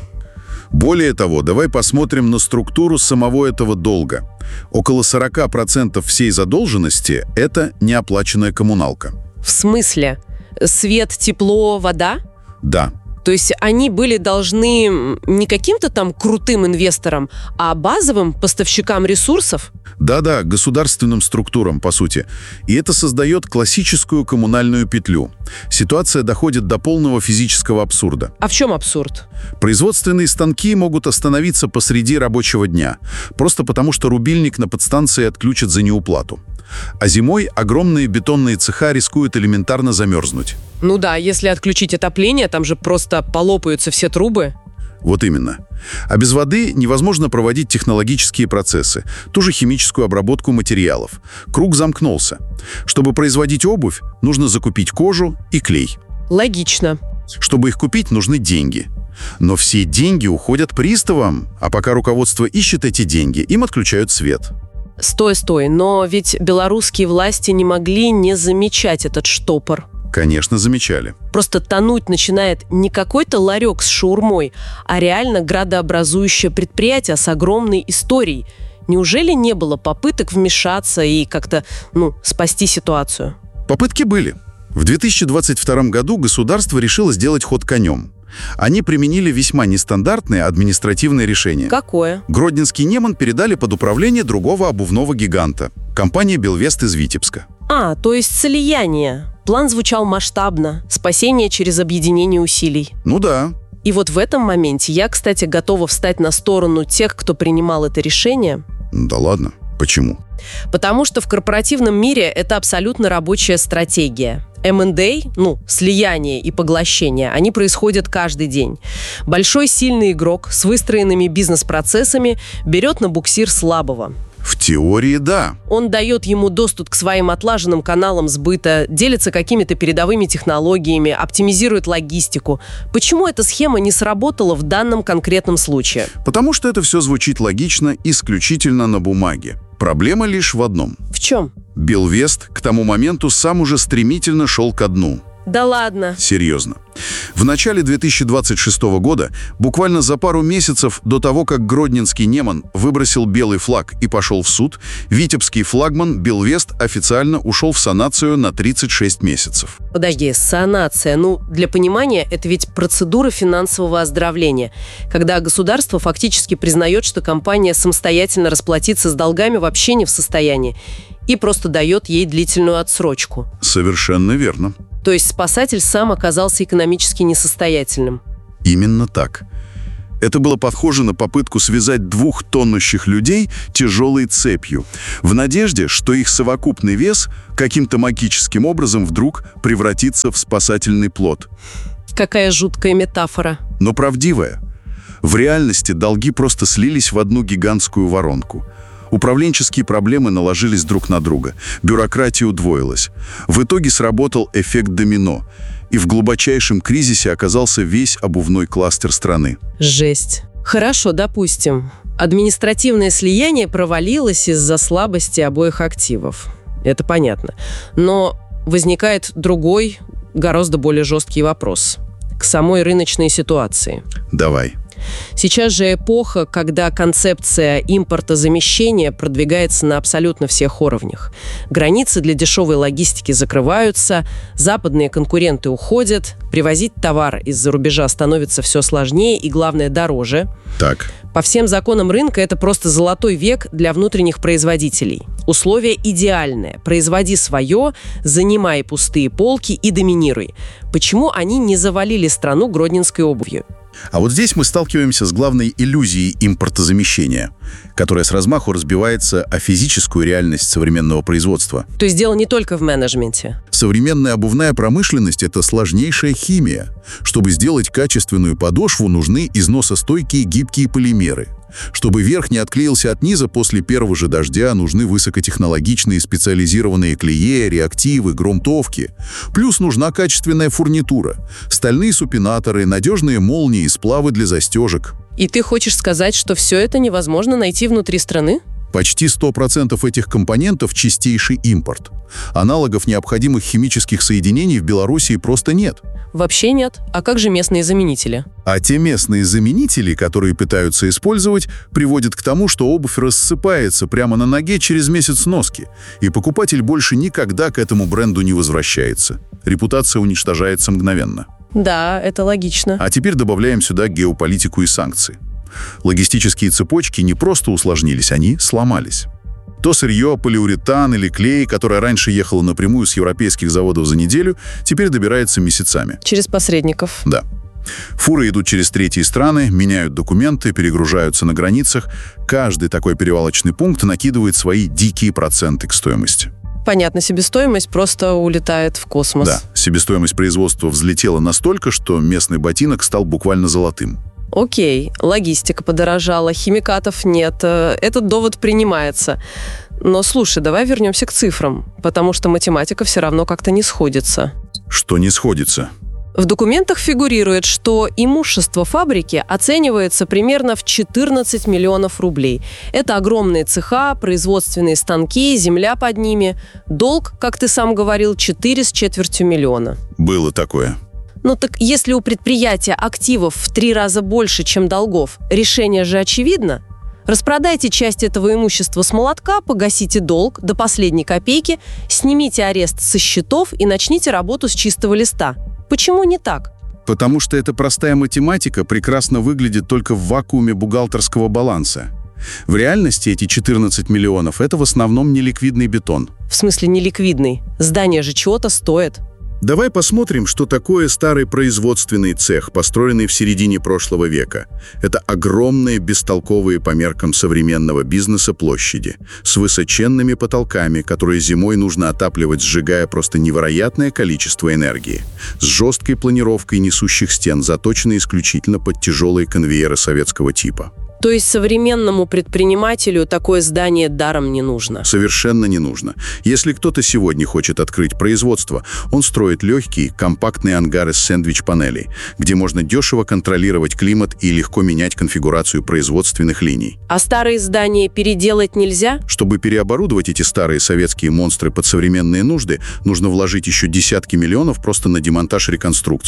S10: Более того, давай посмотрим на структуру самого этого долга. Около 40% всей задолженности – это неоплаченная коммуналка.
S19: В смысле? Свет, тепло, вода?
S10: Да.
S19: То есть они были должны не каким-то там крутым инвесторам, а базовым поставщикам ресурсов?
S10: Да-да, государственным структурам, по сути. И это создает классическую коммунальную петлю. Ситуация доходит до полного физического абсурда.
S19: А в чем абсурд?
S10: Производственные станки могут остановиться посреди рабочего дня, просто потому что рубильник на подстанции отключат за неуплату. А зимой огромные бетонные цеха рискуют элементарно замерзнуть.
S19: Да, если отключить отопление, там же просто полопаются все трубы.
S10: Вот именно. А без воды невозможно проводить технологические процессы, ту же химическую обработку материалов. Круг замкнулся. Чтобы производить обувь, нужно закупить кожу и клей.
S19: Логично.
S10: Чтобы их купить, нужны деньги. Но все деньги уходят приставам, а пока руководство ищет эти деньги, им отключают свет.
S19: Стой, но ведь белорусские власти не могли не замечать этот штопор.
S10: Конечно, замечали.
S19: Просто тонуть начинает не какой-то ларек с шаурмой, а реально градообразующее предприятие с огромной историей. Неужели не было попыток вмешаться и как-то, спасти ситуацию?
S10: Попытки были. В 2022 году государство решило сделать ход конем. Они применили весьма нестандартное административное решение.
S19: Какое?
S10: Гродненский Неман передали под управление другого обувного гиганта – компания «Белвест» из Витебска.
S19: То есть слияние. План звучал масштабно. Спасение через объединение усилий.
S10: Да.
S19: И вот в этом моменте я, кстати, готова встать на сторону тех, кто принимал это решение.
S10: Да ладно. Почему?
S19: Потому что в корпоративном мире это абсолютно рабочая стратегия. M&A, слияние и поглощение, они происходят каждый день. Большой сильный игрок с выстроенными бизнес-процессами берет на буксир слабого.
S10: В теории, да.
S19: Он дает ему доступ к своим отлаженным каналам сбыта, делится какими-то передовыми технологиями, оптимизирует логистику. Почему эта схема не сработала в данном конкретном случае?
S10: Потому что это все звучит логично исключительно на бумаге. Проблема лишь в одном.
S19: В чем?
S10: Белвест к тому моменту сам уже стремительно шел ко дну.
S19: Да ладно.
S10: Серьезно. В начале 2026 года, буквально за пару месяцев до того, как гродненский Неман выбросил белый флаг и пошел в суд, витебский флагман Белвест официально ушел в санацию на 36 месяцев.
S19: Подожди, санация. Для понимания, это ведь процедура финансового оздоровления, когда государство фактически признает, что компания самостоятельно расплатиться с долгами вообще не в состоянии и просто дает ей длительную отсрочку.
S10: Совершенно верно.
S19: То есть спасатель сам оказался экономически несостоятельным.
S10: Именно так. Это было похоже на попытку связать двух тонущих людей тяжелой цепью, в надежде, что их совокупный вес каким-то магическим образом вдруг превратится в спасательный плот.
S19: Какая жуткая метафора.
S10: Но правдивая. В реальности долги просто слились в одну гигантскую воронку. Управленческие проблемы наложились друг на друга, бюрократия удвоилась. В итоге сработал эффект домино, и в глубочайшем кризисе оказался весь обувной кластер страны.
S19: Жесть. Хорошо, допустим. Административное слияние провалилось из-за слабости обоих активов. Это понятно. Но возникает другой, гораздо более жесткий вопрос. К самой рыночной ситуации.
S10: Давай.
S19: Сейчас же эпоха, когда концепция импортозамещения продвигается на абсолютно всех уровнях. Границы для дешевой логистики закрываются, западные конкуренты уходят, привозить товар из-за рубежа становится все сложнее и, главное, дороже.
S10: Так.
S19: По всем законам рынка это просто золотой век для внутренних производителей. Условие идеальное. Производи свое, занимай пустые полки и доминируй. Почему они не завалили страну гродненской обувью?
S10: А вот здесь мы сталкиваемся с главной иллюзией импортозамещения, которая с размаху разбивается о физическую реальность современного производства.
S19: То есть дело не только в менеджменте.
S10: Современная обувная промышленность – это сложнейшая химия. Чтобы сделать качественную подошву, нужны износостойкие гибкие полимеры. Чтобы верх не отклеился от низа после первого же дождя, нужны высокотехнологичные специализированные клеи, реактивы, грунтовки. Плюс нужна качественная фурнитура, стальные супинаторы, надежные молнии и сплавы для застежек.
S19: И ты хочешь сказать, что все это невозможно найти внутри страны?
S10: Почти 100% этих компонентов – чистейший импорт. Аналогов необходимых химических соединений в Белоруссии просто нет.
S19: Вообще нет. А как же местные заменители?
S10: А те местные заменители, которые пытаются использовать, приводят к тому, что обувь рассыпается прямо на ноге через месяц носки, и покупатель больше никогда к этому бренду не возвращается. Репутация уничтожается мгновенно.
S19: Да, это логично.
S10: А теперь добавляем сюда геополитику и санкции. Логистические цепочки не просто усложнились, они сломались. То сырье, полиуретан или клей, которое раньше ехало напрямую с европейских заводов за неделю, теперь добирается месяцами.
S19: Через посредников.
S10: Да. Фуры идут через третьи страны, меняют документы, перегружаются на границах. Каждый такой перевалочный пункт накидывает свои дикие проценты к стоимости.
S19: Понятно, себестоимость просто улетает в космос.
S10: Да, себестоимость производства взлетела настолько, что местный ботинок стал буквально золотым.
S19: Окей, логистика подорожала, химикатов нет, этот довод принимается. Но слушай, давай вернемся к цифрам, потому что математика все равно как-то не сходится.
S10: Что не сходится?
S19: В документах фигурирует, что имущество фабрики оценивается примерно в 14 миллионов рублей. Это огромные цеха, производственные станки, земля под ними. Долг, как ты сам говорил, 4,25 миллиона.
S10: Было такое.
S19: Ну так если у предприятия активов в 3 раза больше, чем долгов, решение же очевидно. Распродайте часть этого имущества с молотка, погасите долг до последней копейки, снимите арест со счетов и начните работу с чистого листа. Почему не так?
S10: Потому что эта простая математика прекрасно выглядит только в вакууме бухгалтерского баланса. В реальности эти 14 миллионов – это в основном неликвидный бетон.
S19: В смысле неликвидный? Здание же чего-то стоит.
S10: Давай посмотрим, что такое старый производственный цех, построенный в середине прошлого века. Это огромные, бестолковые по меркам современного бизнеса площади, с высоченными потолками, которые зимой нужно отапливать, сжигая просто невероятное количество энергии, с жесткой планировкой несущих стен, заточенной исключительно под тяжелые конвейеры советского типа.
S19: То есть современному предпринимателю такое здание даром не нужно?
S10: Совершенно не нужно. Если кто-то сегодня хочет открыть производство, он строит легкие, компактные ангары с сэндвич-панелей, где можно дешево контролировать климат и легко менять конфигурацию производственных линий.
S19: А старые здания переделать нельзя?
S10: Чтобы переоборудовать эти старые советские монстры под современные нужды, нужно вложить еще десятки миллионов просто на демонтаж и реконструкцию.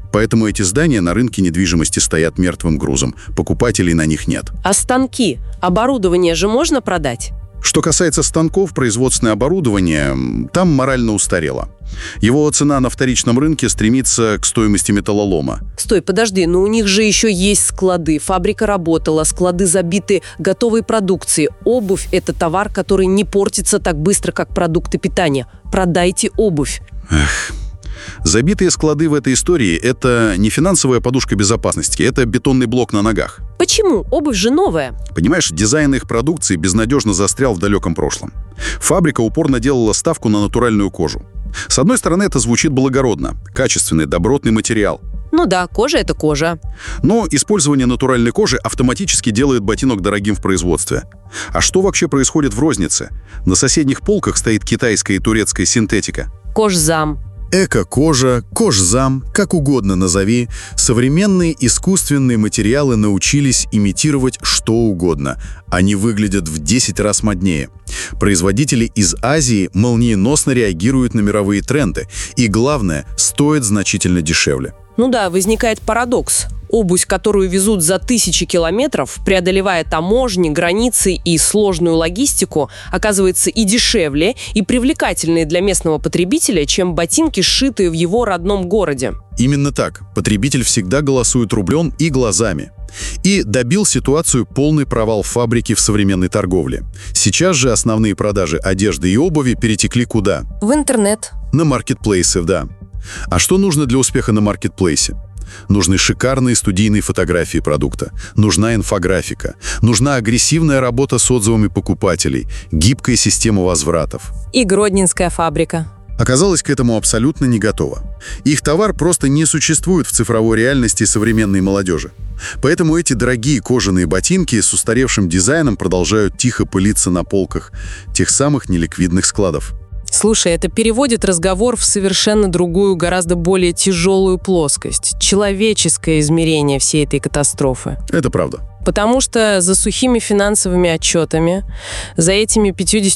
S10: Поэтому эти здания на рынке недвижимости стоят мертвым грузом. Покупателей на них нет.
S19: А станки, оборудование же можно продать?
S10: Что касается станков, производственное оборудование, там морально устарело. Его цена на вторичном рынке стремится к стоимости металлолома.
S19: Стой, подожди, но у них же еще есть склады. Фабрика работала, склады забиты готовой продукцией. Обувь – это товар, который не портится так быстро, как продукты питания. Продайте обувь.
S10: Эх. Забитые склады в этой истории – это не финансовая подушка безопасности, это бетонный блок на ногах.
S19: Почему? Обувь же новая.
S10: Понимаешь, дизайн их продукции безнадежно застрял в далеком прошлом. Фабрика упорно делала ставку на натуральную кожу. С одной стороны, это звучит благородно. Качественный, добротный материал.
S19: Ну да, кожа – это кожа.
S10: Но использование натуральной кожи автоматически делает ботинок дорогим в производстве. А что вообще происходит в рознице? На соседних полках стоит китайская и турецкая синтетика.
S19: Кожзам.
S10: Эко-кожа, кожзам, как угодно назови, современные искусственные материалы научились имитировать что угодно. Они выглядят в 10 раз моднее. Производители из Азии молниеносно реагируют на мировые тренды. И главное, стоят значительно дешевле.
S19: Ну да, возникает парадокс. Обувь, которую везут за тысячи километров, преодолевая таможни, границы и сложную логистику, оказывается и дешевле, и привлекательнее для местного потребителя, чем ботинки, сшитые в его родном городе.
S10: Именно так. Потребитель всегда голосует рублем и глазами. И добил ситуацию полный провал фабрики в современной торговле. Сейчас же основные продажи одежды и обуви перетекли куда?
S19: В интернет.
S10: На маркетплейсы, да. А что нужно для успеха на маркетплейсе? Нужны шикарные студийные фотографии продукта, нужна инфографика, нужна агрессивная работа с отзывами покупателей, гибкая система возвратов.
S19: И Гродненская фабрика.
S10: Оказалось, к этому абсолютно не готова. Их товар просто не существует в цифровой реальности современной молодежи. Поэтому эти дорогие кожаные ботинки с устаревшим дизайном продолжают тихо пылиться на полках тех самых неликвидных складов.
S19: Слушай, это переводит разговор в совершенно другую, гораздо более тяжелую плоскость. Человеческое измерение всей этой катастрофы.
S10: Это правда.
S19: Потому что за сухими финансовыми отчетами, за этими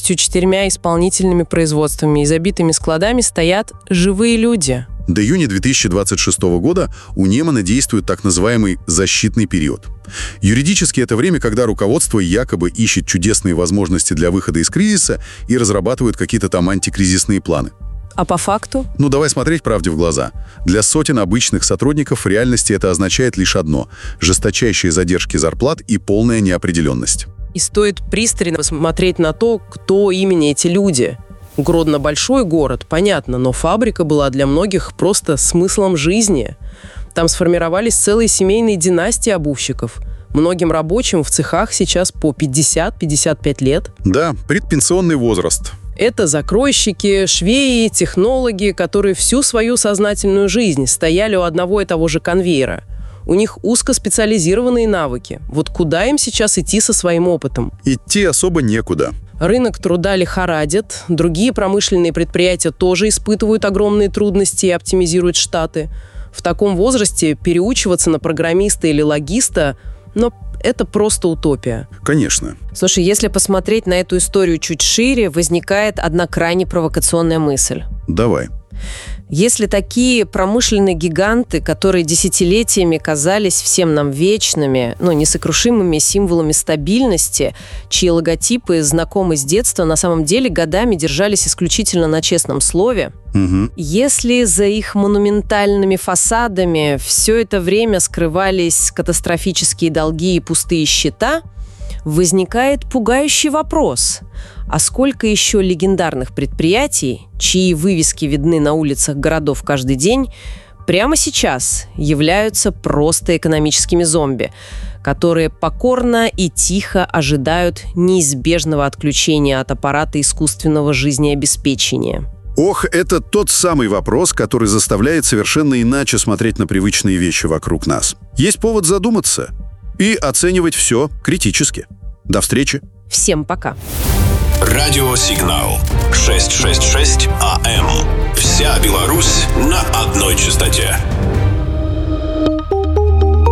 S19: 54 исполнительными производствами и забитыми складами стоят живые люди.
S10: До июня 2026 года у Немана действует так называемый защитный период. Юридически это время, когда руководство якобы ищет чудесные возможности для выхода из кризиса и разрабатывает какие-то там антикризисные планы.
S19: А по факту?
S10: Ну, давай смотреть правде в глаза. Для сотен обычных сотрудников в реальности это означает лишь одно – жесточайшие задержки зарплат и полная неопределенность.
S19: И стоит пристально смотреть на то, кто именно эти люди. Гродно – большой город, понятно, но фабрика была для многих просто смыслом жизни. Там сформировались целые семейные династии обувщиков. Многим рабочим в цехах сейчас по 50-55 лет.
S10: Да, предпенсионный возраст.
S19: Это закройщики, швеи, технологи, которые всю свою сознательную жизнь стояли у одного и того же конвейера. У них узкоспециализированные навыки. Вот куда им сейчас идти со своим опытом?
S10: Идти особо некуда.
S19: Рынок труда лихорадит, другие промышленные предприятия тоже испытывают огромные трудности и оптимизируют штаты. В таком возрасте переучиваться на программиста или логиста, но это просто утопия.
S10: Конечно.
S11: Слушай, если посмотреть на эту историю чуть шире, возникает одна крайне провокационная мысль.
S10: Давай.
S11: Если такие промышленные гиганты, которые десятилетиями казались всем нам вечными, несокрушимыми символами стабильности, чьи логотипы знакомы с детства, на самом деле годами держались исключительно на честном слове, если за их монументальными фасадами все это время скрывались катастрофические долги и пустые счета, возникает пугающий вопрос. А сколько еще легендарных предприятий, чьи вывески видны на улицах городов каждый день, прямо сейчас являются просто экономическими зомби, которые покорно и тихо ожидают неизбежного отключения от аппарата искусственного жизнеобеспечения?
S10: Ох, это тот самый вопрос, который заставляет совершенно иначе смотреть на привычные вещи вокруг нас. Есть повод задуматься и оценивать все критически. До встречи.
S11: Всем пока.
S5: Радиосигнал 666 АМ. Вся Беларусь на одной частоте.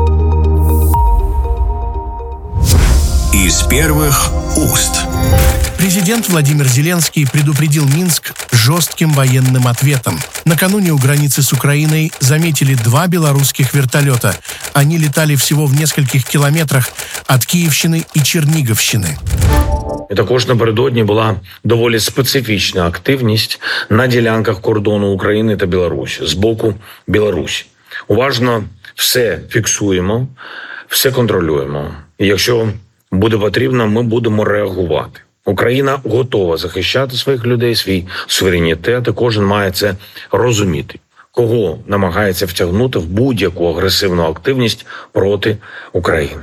S5: Из первых уст.
S6: Президент Владимир Зеленский предупредил Минск жестким военным ответом. Накануне у границы с Украиной заметили 2 белорусских вертолета. Они летали всего в нескольких кілометрах від Київщини і Черніговщини.
S14: Також напередодні була доволі специфічна активність на ділянках кордону України та Білорусі з боку Білорусі. Уважно все фіксуємо, все контролюємо. І якщо буде потрібно, ми будемо реагувати. Україна готова захищати своїх людей, свій суверенітет, і кожен має це розуміти. Кого намагається втягнути в будь-яку агресивну активність проти України.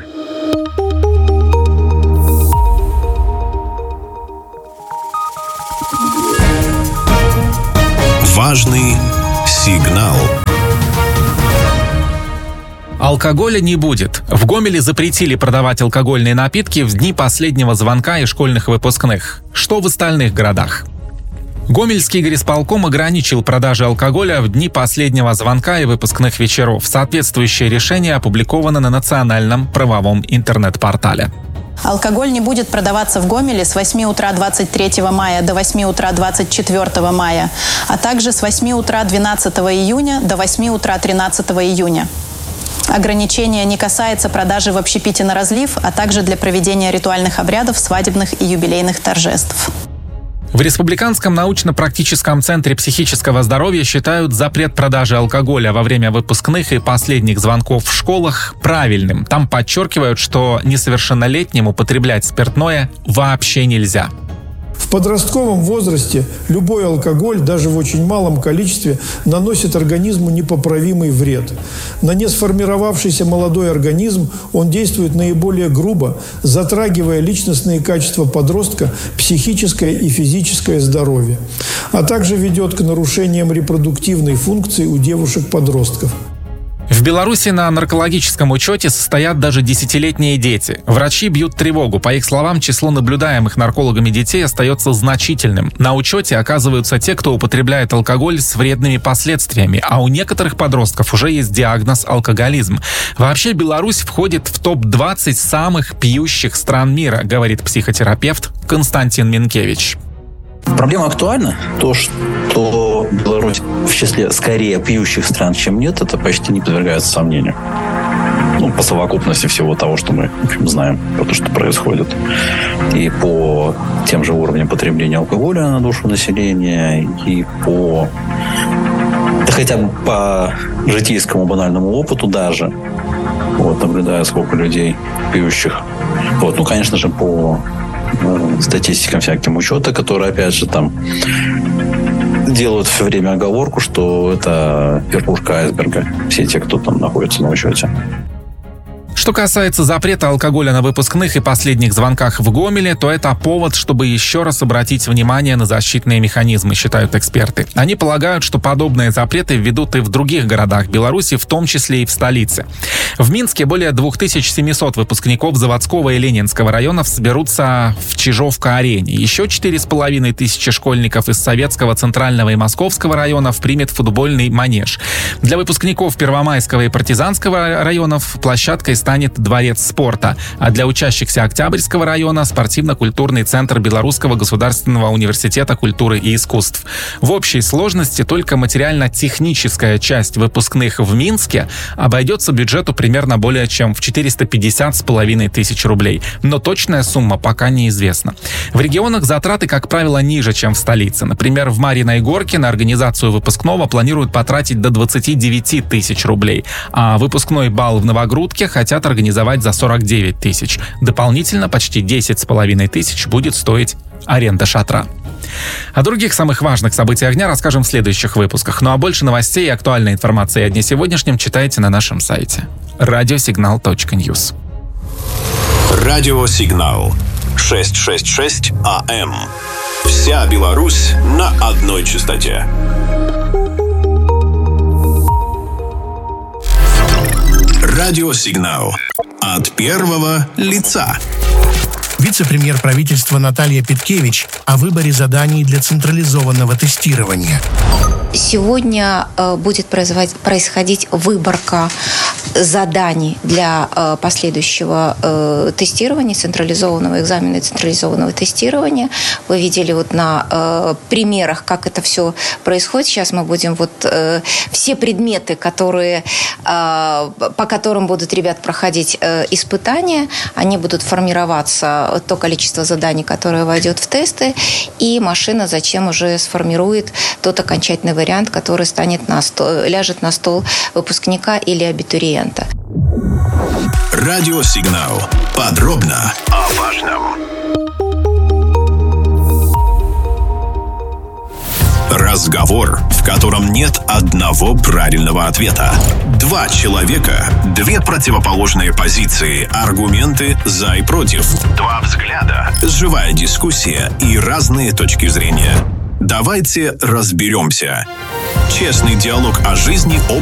S5: Важный сигнал.
S8: Алкоголя не будет. В Гомеле запретили продавать алкогольные напитки в дни последнего звонка и школьных выпускных. Что в остальных городах? Гомельский горисполком ограничил продажи алкоголя в дни последнего звонка и выпускных вечеров. Соответствующее решение опубликовано на национальном правовом интернет-портале.
S15: Алкоголь не будет продаваться в Гомеле с 8 утра 23 мая до 8 утра 24 мая, а также с 8 утра 12 июня до 8 утра 13 июня. Ограничение не касается продажи в общепите на разлив, а также для проведения ритуальных обрядов, свадебных и юбилейных торжеств.
S8: В Республиканском научно-практическом центре психического здоровья считают запрет продажи алкоголя во время выпускных и последних звонков в школах правильным. Там подчеркивают, что несовершеннолетним употреблять спиртное вообще нельзя.
S16: В подростковом возрасте любой алкоголь, даже в очень малом количестве, наносит организму непоправимый вред. На несформировавшийся молодой организм он действует наиболее грубо, затрагивая личностные качества подростка, психическое и физическое здоровье, а также ведет к нарушениям репродуктивной функции у девушек-подростков.
S8: В Беларуси на наркологическом учете состоят даже 10-летние дети. Врачи бьют тревогу. По их словам, число наблюдаемых наркологами детей остается значительным. На учете оказываются те, кто употребляет алкоголь с вредными последствиями, а у некоторых подростков уже есть диагноз алкоголизм. Вообще Беларусь входит в топ-20 самых пьющих стран мира, говорит психотерапевт Константин Минкевич.
S22: Проблема актуальна. То, что Беларусь в числе скорее пьющих стран, чем нет, это почти не подвергается сомнению. По совокупности всего того, что мы знаем про то, что происходит. И по тем же уровням потребления алкоголя на душу населения, и по... Да хотя бы по житейскому банальному опыту даже. Наблюдая, сколько людей пьющих. Конечно же, по статистикам всяким учета, которые, опять же, там делают все время оговорку, что это верхушка айсберга. Все те, кто там находится на учете.
S8: Что касается запрета алкоголя на выпускных и последних звонках в Гомеле, то это повод, чтобы еще раз обратить внимание на защитные механизмы, считают эксперты. Они полагают, что подобные запреты введут и в других городах Беларуси, в том числе и в столице. В Минске более 2700 выпускников Заводского и Ленинского районов соберутся в Чижовка-арене. Еще 4500 школьников из Советского, Центрального и Московского районов примет футбольный манеж. Для выпускников Первомайского и Партизанского районов площадкой станет Дворец спорта, а для учащихся Октябрьского района спортивно-культурный центр Белорусского государственного университета культуры и искусств. В общей сложности только материально-техническая часть выпускных в Минске обойдется бюджету примерно более чем в 450,5 тысяч рублей. Но точная сумма пока неизвестна. В регионах затраты, как правило, ниже, чем в столице. Например, в Марьиной Горке на организацию выпускного планируют потратить до 29 тысяч рублей, а выпускной бал в Новогрудке хотят организовать за 49 тысяч. Дополнительно почти 10,5 тысяч будет стоить аренда шатра. О других самых важных событиях дня расскажем в следующих выпусках. Ну а больше новостей и актуальной информации о дне сегодняшнем читайте на нашем сайте radiosignal.news.
S5: Радиосигнал 666 АМ. Вся Беларусь на одной частоте. Радиосигнал от первого лица.
S6: Вице-премьер правительства Наталья Петкевич о выборе заданий для централизованного тестирования.
S17: Сегодня будет происходить выборка заданий для последующего тестирования, централизованного экзамена и централизованного тестирования. Вы видели вот на примерах, как это все происходит. Сейчас мы будем все предметы, по которым будут ребят проходить испытания, они будут формироваться, то количество заданий, которое войдет в тесты, и машина зачем уже сформирует тот окончательный вариант, который ляжет на стол выпускника или абитуриента.
S5: Радиосигнал. Подробно о важном. Разговор, в котором нет одного правильного ответа. Два человека, две противоположные позиции, аргументы за и против. Два взгляда, живая дискуссия и разные точки зрения. Давайте разберемся. Честный диалог о жизни,